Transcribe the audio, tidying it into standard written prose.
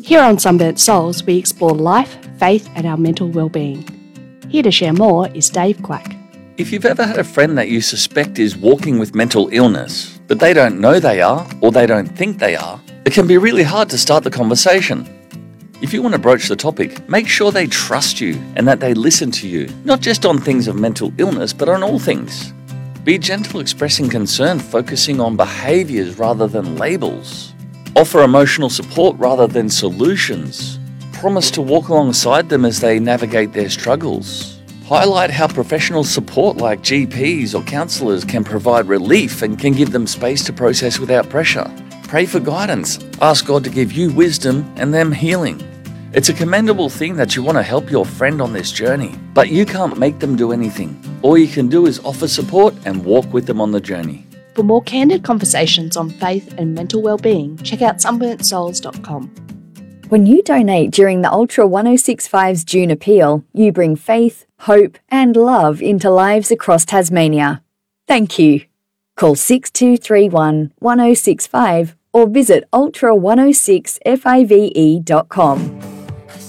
Here on Sunburnt Souls, we explore life, faith, and our mental well-being. Here to share more is Dave Quack. If you've ever had a friend that you suspect is walking with mental illness, but they don't know they are, or they don't think they are, it can be really hard to start the conversation. If you want to broach the topic, make sure they trust you and that they listen to you, not just on things of mental illness, but on all things. Be gentle expressing concern, focusing on behaviours rather than labels. Offer emotional support rather than solutions. Promise to walk alongside them as they navigate their struggles. Highlight how professional support like GPs or counsellors can provide relief and can give them space to process without pressure. Pray for guidance. Ask God to give you wisdom and them healing. It's a commendable thing that you want to help your friend on this journey, but you can't make them do anything. All you can do is offer support and walk with them on the journey. For more candid conversations on faith and mental well-being, check out sunburntsouls.com. When you donate during the Ultra 1065's June appeal, you bring faith, hope and love into lives across Tasmania. Thank you. Call 6231 1065 or visit ultra106five.com.